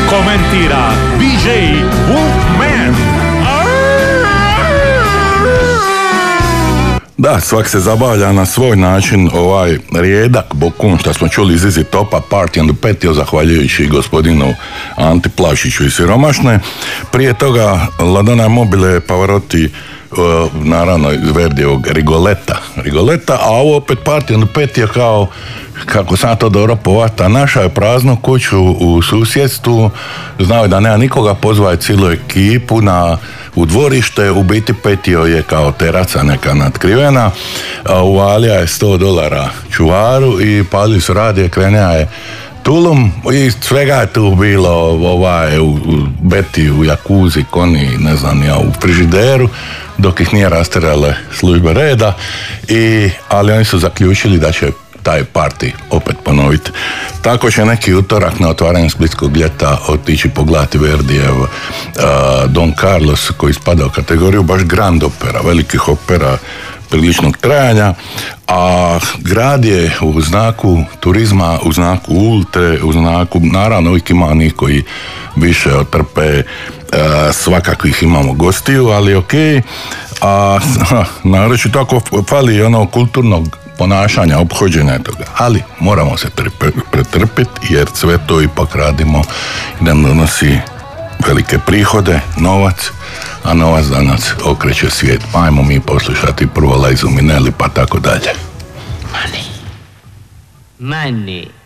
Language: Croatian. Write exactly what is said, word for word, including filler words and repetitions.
Komentira D J Wolfman. Da, svak se zabavlja na svoj način. Ovaj rijedak bokun što smo čuli iz Easy Topa, Party and the Petio, zahvaljujući gospodinu Anti Plavšiću iz Siromašne. Prije toga Ladona Mobile, Pavarotti, Uh, naravno iz Verdijevog Rigoleta, Rigoleta, a ovo opet Party and the Petio, kao kako sam to dobro povata, našao je praznu kuću u susjedstvu, znao je da nema nikoga, pozvao je cijelu ekipu na u dvorište, u biti Petio je kao teraca neka natkrivena, uvalija je sto dolara čuvaru i palili su radije, krenija je tulum i svega je tu bilo, ovaj, u Beti, u jakuzi, koni, ne znam ja, u frižideru, dok ih nije rasterale službe reda, i, ali oni su zaključili da će taj party opet ponoviti. Tako će neki utorak na otvaranju Splitskog ljeta otići pogledati Verdijev uh, Don Carlos, koji spada u kategoriju baš grand opera, velikih opera priličnog trajanja, a grad je u znaku turizma, u znaku ultre, u znaku, naravno uvijek ima onih koji više otrpe, uh, svakakvih imamo gostiju, ali ok, a naročito tako fali ono kulturnog ponašanja, ophođenja toga, ali moramo se pretrpiti jer sve to ipak radimo i nam donosi velike prihode, novac, a novac danas okreće svijet. Pa ajmo mi poslušati prvo Lizu Minnelli pa tako dalje. Money. Money.